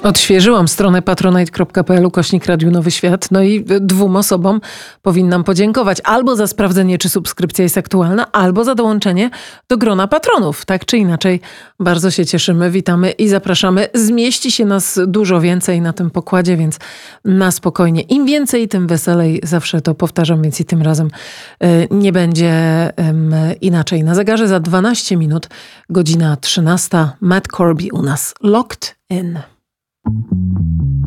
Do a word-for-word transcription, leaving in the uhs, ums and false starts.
Odświeżyłam stronę patronite.pl ukośnik Radiu Nowy Świat. No i dwóm osobom powinnam podziękować. Albo za sprawdzenie, czy subskrypcja jest aktualna, albo za dołączenie do grona patronów. Tak czy inaczej, bardzo się cieszymy, witamy i zapraszamy. Zmieści się nas dużo więcej na tym pokładzie, więc na spokojnie. Im więcej, tym weselej. Zawsze to powtarzam, więc i tym razem nie będzie inaczej. Na zegarze za dwanaście minut, godzina trzynasta. Matt Corby u nas. Locked in.